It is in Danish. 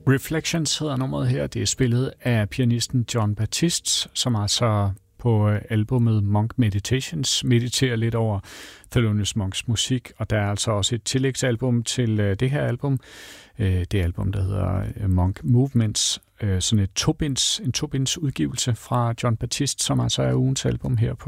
Reflections hedder nummeret her. Det er spillet af pianisten Jon Batiste, som altså på albumet Monk Meditations mediterer lidt over Thelonious Monks musik, og der er altså også et tillægsalbum til det her album. Det album, der hedder Monk Movements, sådan en tobinds udgivelse fra Jon Batiste, som altså er ugens album her på